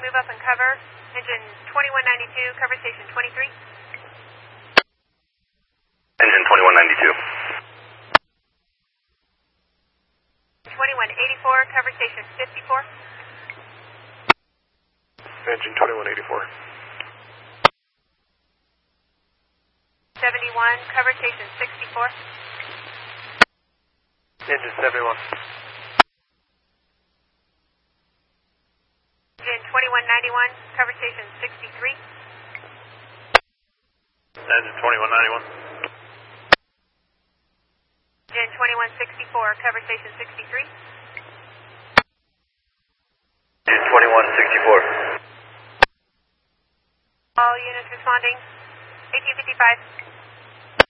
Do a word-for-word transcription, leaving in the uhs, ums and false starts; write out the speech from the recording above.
move up and cover. Engine twenty-one ninety-two, cover station twenty-three. Engine twenty-one ninety-two. twenty-one eighty-four, cover station fifty-four. Engine twenty-one eighty-four. seventy-one, cover station sixty-four. Engine seventy-one. Engine twenty-one ninety-one, cover station sixty-three. Engine twenty-one ninety-one. Engine twenty-one sixty-four, cover station sixty-three. Engine twenty-one sixty-four. All units responding. eighteen fifty-five.